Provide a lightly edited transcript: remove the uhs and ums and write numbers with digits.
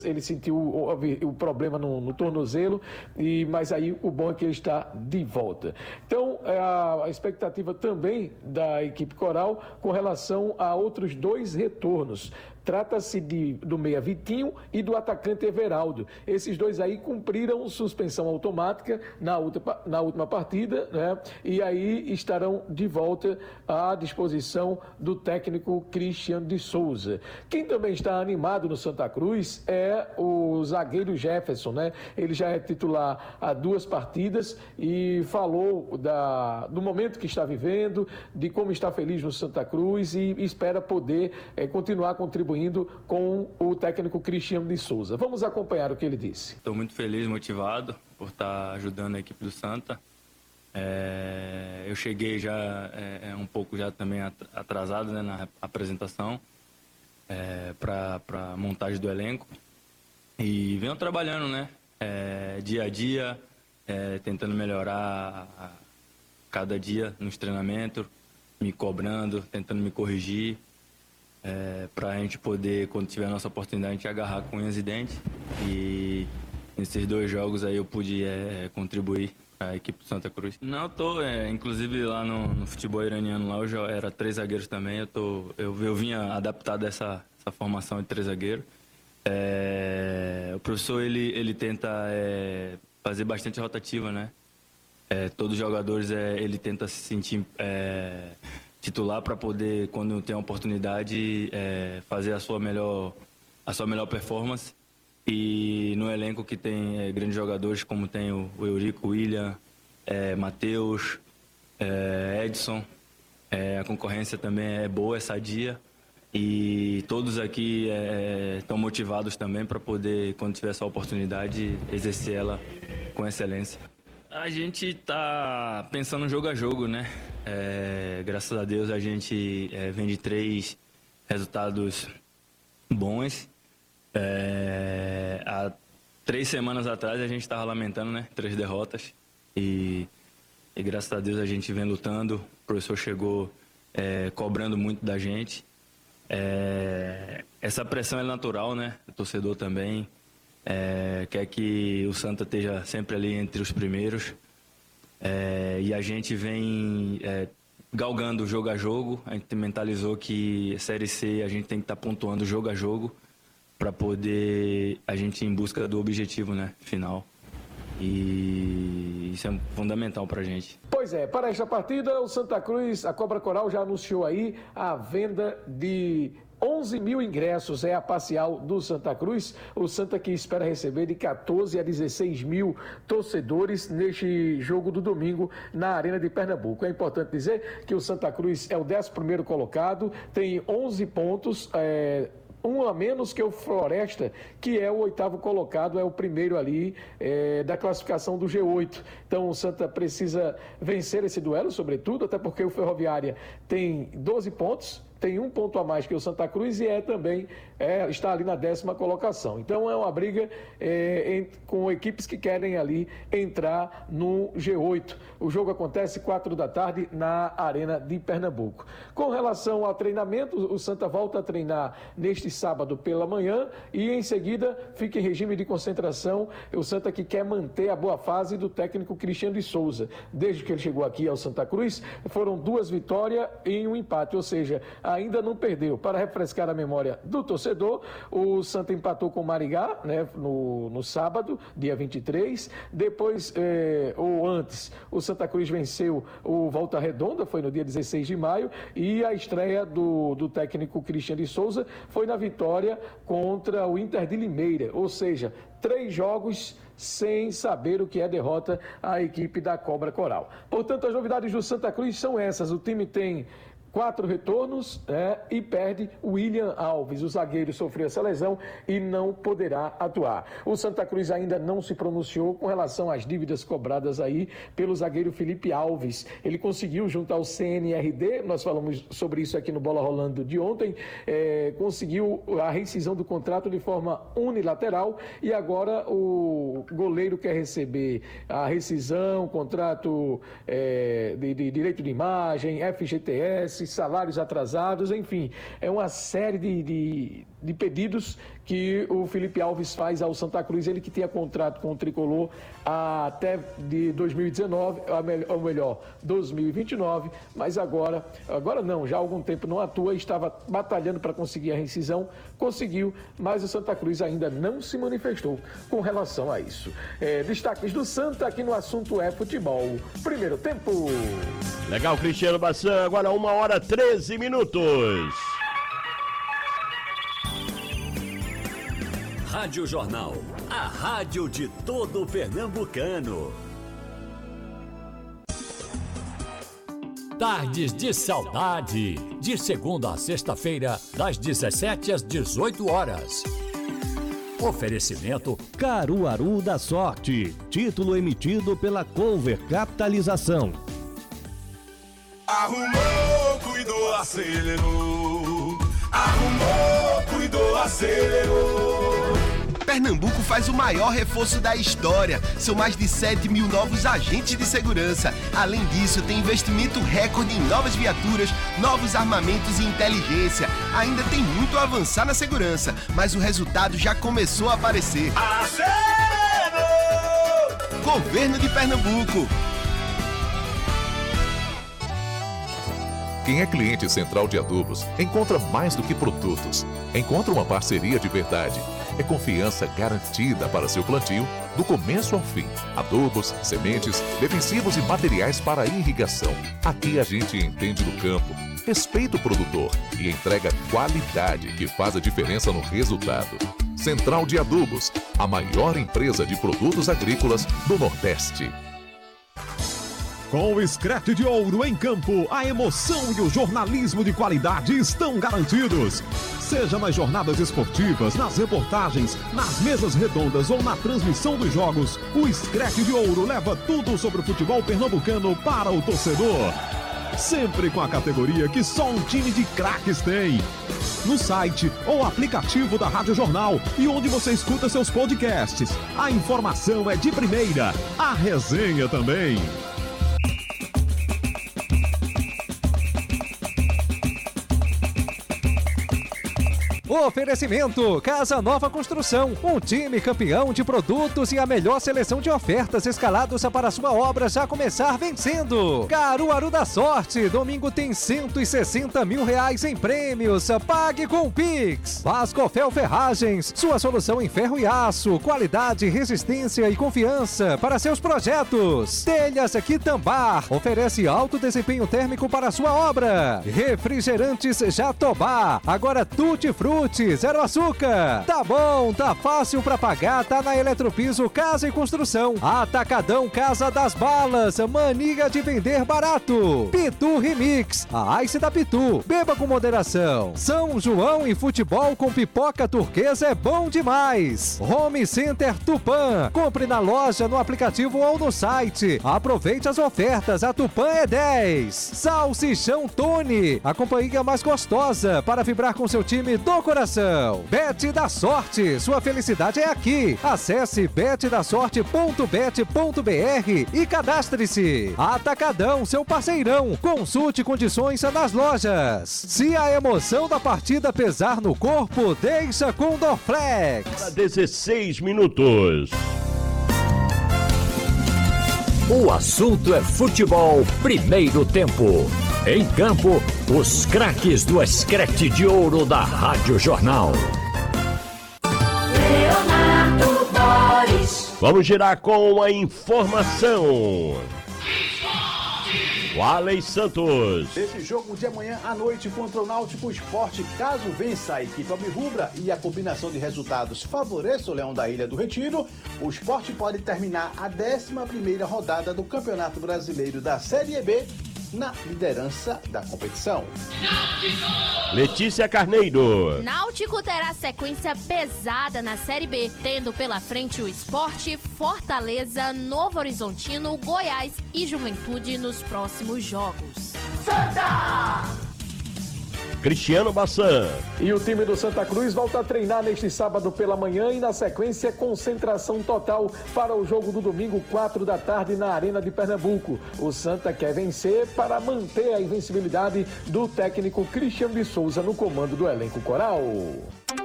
Ele sentiu o problema no tornozelo, mas aí o bom é que ele está de volta. Então, a expectativa também da equipe Coral com relação a outros 2 retornos. Trata-se do meia Vitinho e do atacante Everaldo. Esses 2 aí cumpriram suspensão automática na última partida, né? E aí estarão de volta à disposição do técnico Cristiano de Souza. Quem também está animado no Santa Cruz é o zagueiro Jefferson, né? Ele já é titular há 2 partidas e falou do momento que está vivendo, de como está feliz no Santa Cruz e espera poder continuar contribuindo com o técnico Cristiano de Souza. Vamos acompanhar o que ele disse. Estou muito feliz, motivado por estar ajudando a equipe do Santa. Eu cheguei já um pouco já também atrasado, né, na apresentação para a montagem do elenco e venho trabalhando, né, dia a dia, tentando melhorar cada dia nos treinamentos, me cobrando, tentando me corrigir. Para a gente poder, quando tiver a nossa oportunidade, a gente agarrar com unhas e dentes. E nesses 2 jogos aí eu pude contribuir para a equipe do Santa Cruz. Não, eu tô, inclusive lá no futebol iraniano, lá eu já era 3 zagueiros também. Eu vinha adaptado a essa formação de 3 zagueiros. O professor ele tenta fazer bastante rotativa, né? Todos os jogadores ele tenta se sentir titular para poder, quando tem a oportunidade, fazer a sua melhor performance. E no elenco que tem grandes jogadores, como tem o Eurico, o William, Matheus, Edson, a concorrência também é boa, é sadia. E todos aqui estão motivados também para poder, quando tiver essa oportunidade, exercer ela com excelência. A gente está pensando jogo a jogo, né? Graças a Deus a gente vem de 3 resultados bons. Há 3 semanas atrás a gente estava lamentando, né? 3 derrotas. E graças a Deus a gente vem lutando. O professor chegou cobrando muito da gente. Essa pressão é natural, né? O torcedor também quer que o Santa esteja sempre ali entre os primeiros. E a gente vem galgando jogo a jogo. A gente mentalizou que Série C a gente tem que estar pontuando jogo a jogo para poder a gente ir em busca do objetivo, né, final. E isso é fundamental para a gente. Pois é, para esta partida, o Santa Cruz, a Cobra Coral já anunciou aí a venda de 11 mil ingressos, a parcial do Santa Cruz. O Santa que espera receber de 14 a 16 mil torcedores neste jogo do domingo na Arena de Pernambuco. É importante dizer que o Santa Cruz é o 11º colocado, tem 11 pontos, um a menos que o Floresta, que é o 8º colocado, é o primeiro ali da classificação do G8. Então o Santa precisa vencer esse duelo, sobretudo, até porque o Ferroviária tem 12 pontos, tem 1 ponto a mais que o Santa Cruz e também está ali na 10ª colocação. Então é uma briga com equipes que querem ali entrar no G8. O jogo acontece 4 da tarde na Arena de Pernambuco. Com relação ao treinamento, o Santa volta a treinar neste sábado pela manhã e em seguida fica em regime de concentração. O Santa que quer manter a boa fase do técnico Cristiano de Souza. Desde que ele chegou aqui ao Santa Cruz, foram 2 vitórias e 1 empate, ou seja, ainda não perdeu. Para refrescar a memória do torcedor, o Santa empatou com o Marigá, né, no sábado, dia 23. Depois, ou antes, o Santa Cruz venceu o Volta Redonda, foi no dia 16 de maio, e a estreia do técnico Cristiano de Souza foi na vitória contra o Inter de Limeira, ou seja, 3 jogos sem saber o que é derrota à equipe da Cobra Coral. Portanto, as novidades do Santa Cruz são essas. O time tem 4 retornos e perde o William Alves. O zagueiro sofreu essa lesão e não poderá atuar. O Santa Cruz ainda não se pronunciou com relação às dívidas cobradas aí pelo zagueiro Felipe Alves. Ele conseguiu juntar o CNRD, nós falamos sobre isso aqui no Bola Rolando de ontem, conseguiu a rescisão do contrato de forma unilateral e agora o goleiro quer receber a rescisão, contrato de direito de imagem, FGTS, salários atrasados, enfim, é uma série de de pedidos que o Felipe Alves faz ao Santa Cruz, ele que tinha contrato com o Tricolor até de 2019, ou melhor, 2029, mas agora não, já há algum tempo não atua, estava batalhando para conseguir a rescisão, conseguiu, mas o Santa Cruz ainda não se manifestou com relação a isso. Destaques do Santa aqui no assunto é futebol. Primeiro tempo. Legal, Cristiano Bassan, agora 1h13. Rádio Jornal, a rádio de todo pernambucano. Tardes de Saudade, de segunda a sexta-feira, das 17 às 18 horas. Oferecimento Caruaru da Sorte, título emitido pela Cover Capitalização. Arrumou, cuidou, acelerou. Arrumou, cuidou, acelerou. Pernambuco faz o maior reforço da história. São mais de 7 mil novos agentes de segurança. Além disso, tem investimento recorde em novas viaturas, novos armamentos e inteligência. Ainda tem muito a avançar na segurança, mas o resultado já começou a aparecer. Acelerou! Governo de Pernambuco. Quem é cliente Central de Adubos encontra mais do que produtos. Encontra uma parceria de verdade. É confiança garantida para seu plantio, do começo ao fim. Adubos, sementes, defensivos e materiais para irrigação. Aqui a gente entende do campo, respeita o produtor e entrega qualidade que faz a diferença no resultado. Central de Adubos, a maior empresa de produtos agrícolas do Nordeste. Com o Screte de Ouro em campo, a emoção e o jornalismo de qualidade estão garantidos. Seja nas jornadas esportivas, nas reportagens, nas mesas redondas ou na transmissão dos jogos, o Screte de Ouro leva tudo sobre o futebol pernambucano para o torcedor. Sempre com a categoria que só um time de craques tem. No site ou aplicativo da Rádio Jornal e onde você escuta seus podcasts. A informação é de primeira, a resenha também. Oferecimento Casa Nova Construção, um time campeão de produtos e a melhor seleção de ofertas escalados para sua obra já começar vencendo. Caruaru da Sorte, domingo tem R$160 mil em prêmios, pague com o Pix. Vascofel Ferragens, sua solução em ferro e aço, qualidade, resistência e confiança para seus projetos. Telhas Quitambar, oferece alto desempenho térmico para sua obra. Refrigerantes Jatobá, agora tutti-frutti, zero açúcar. Tá bom, tá fácil pra pagar, tá na Eletropiso Casa e Construção. Atacadão Casa das Balas, mania de vender barato. Pitu Remix, a Ice da Pitu, beba com moderação. São João e futebol com pipoca turquesa é bom demais. Home Center Tupã, compre na loja, no aplicativo ou no site. Aproveite as ofertas, a Tupã é 10. Salsichão Tony, a companhia mais gostosa para vibrar com seu time do coração. Bet da Sorte, sua felicidade é aqui. Acesse betdasorte.bet.br e cadastre-se. Atacadão, seu parceirão. Consulte condições nas lojas. Se a emoção da partida pesar no corpo, deixa com Dorflex. 16 O assunto é futebol primeiro tempo. Em campo, os craques do Screte de Ouro da Rádio Jornal. Leonardo Boris. Vamos girar com a informação. O Alex Santos. Esse jogo de amanhã à noite contra o Náutico Sport, caso vença a equipe alvirrubra e a combinação de resultados favoreça o Leão da Ilha do Retiro, o Sport pode terminar a 11ª rodada do Campeonato Brasileiro da Série B na liderança da competição. Letícia Carneiro. Náutico terá sequência pesada na Série B, tendo pela frente o Sport, Fortaleza, Novo Horizontino, Goiás e Juventude nos próximos jogos. Santa! Cristiano Bassan. E o time do Santa Cruz volta a treinar neste sábado pela manhã e na sequência concentração total para o jogo do domingo 4 da tarde na Arena de Pernambuco. O Santa quer vencer para manter a invencibilidade do técnico Cristiano de Souza no comando do elenco coral.